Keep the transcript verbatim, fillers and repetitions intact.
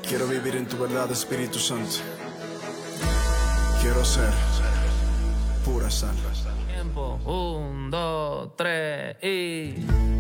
Quiero vivir en tu verdad, Espíritu Santo. Quiero ser pura sal. Tiempo, un, dos, tres y...